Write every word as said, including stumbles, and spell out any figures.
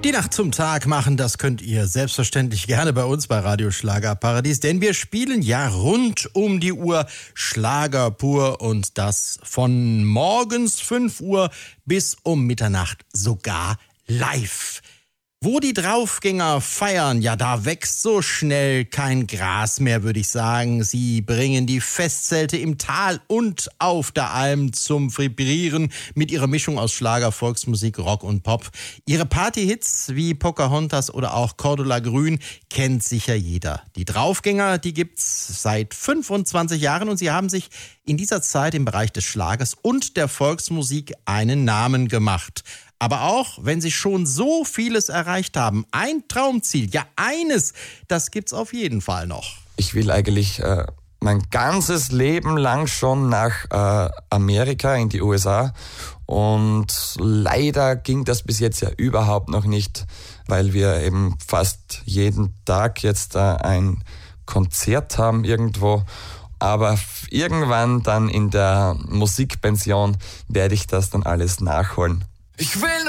Die Nacht zum Tag machen, das könnt ihr selbstverständlich gerne bei uns bei Radio Schlagerparadies, denn wir spielen ja rund um die Uhr Schlager pur und das von morgens fünf Uhr bis um Mitternacht sogar live. Wo die Draufgänger feiern, ja, da wächst so schnell kein Gras mehr, würde ich sagen. Sie bringen die Festzelte im Tal und auf der Alm zum Vibrieren mit ihrer Mischung aus Schlager, Volksmusik, Rock und Pop. Ihre Partyhits wie Pocahontas oder auch Cordula Grün kennt sicher jeder. Die Draufgänger, die gibt's seit fünfundzwanzig Jahren und sie haben sich in dieser Zeit im Bereich des Schlagers und der Volksmusik einen Namen gemacht. Aber auch, wenn sie schon so vieles erreicht haben, ein Traumziel, ja eines, das gibt's auf jeden Fall noch. Ich will eigentlich äh, mein ganzes Leben lang schon nach äh, Amerika, in die U S A. Und leider ging das bis jetzt ja überhaupt noch nicht, weil wir eben fast jeden Tag jetzt äh, ein Konzert haben irgendwo. Aber irgendwann dann in der Musikpension werde ich das dann alles nachholen. Ich will